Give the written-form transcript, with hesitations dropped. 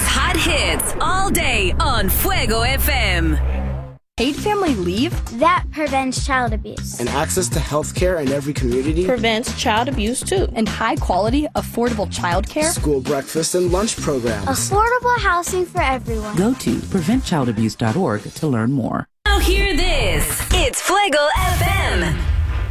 Most hot hits all day on Fuego FM. Paid family leave? That prevents child abuse. And access to health care in every community prevents child abuse too. And high quality, affordable childcare? School breakfast and lunch programs. Affordable housing for everyone. Go to preventchildabuse.org to learn more. Now hear this. It's Fuego FM.